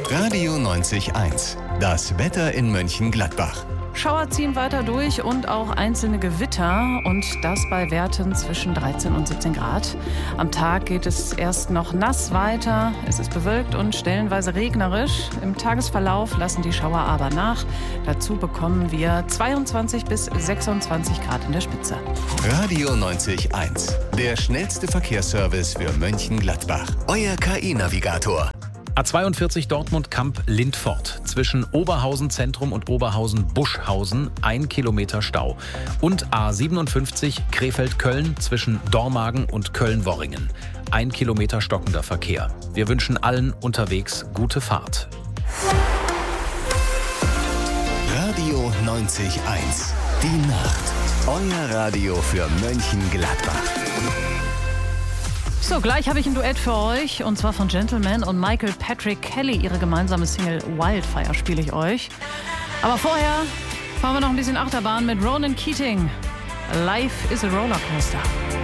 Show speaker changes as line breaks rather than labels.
Radio 90.1. Das Wetter in Mönchengladbach.
Schauer ziehen weiter durch und auch einzelne Gewitter und das bei Werten zwischen 13 und 17 Grad. Am Tag geht es erst noch nass weiter. Es ist bewölkt und stellenweise regnerisch. Im Tagesverlauf lassen die Schauer aber nach. Dazu bekommen wir 22 bis 26 Grad in der Spitze.
Radio 90.1. Der schnellste Verkehrsservice für Mönchengladbach. Euer KI-Navigator.
A42 Dortmund-Kamp-Lindfort. Zwischen Oberhausen Zentrum und Oberhausen-Buschhausen 1 Kilometer Stau. Und A57 Krefeld-Köln zwischen Dormagen und Köln-Worringen. 1 Kilometer stockender Verkehr. Wir wünschen allen unterwegs gute Fahrt.
Radio 90.1. Die Nacht. Euer Radio für Mönchengladbach.
So, gleich habe ich ein Duett für euch, und zwar von Gentleman und Michael Patrick Kelly. Ihre gemeinsame Single Wildfire spiele ich euch. Aber vorher fahren wir noch ein bisschen Achterbahn mit Ronan Keating. Life is a Rollercoaster.